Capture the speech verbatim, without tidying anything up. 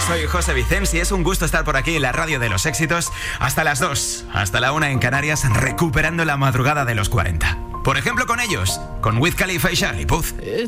soy José Vicens y es un gusto estar por aquí en la radio de los éxitos hasta las dos, hasta la una en Canarias, recuperando la madrugada de los cuarenta. Por ejemplo con ellos, con Wiz Khalifa y Charlie Puth.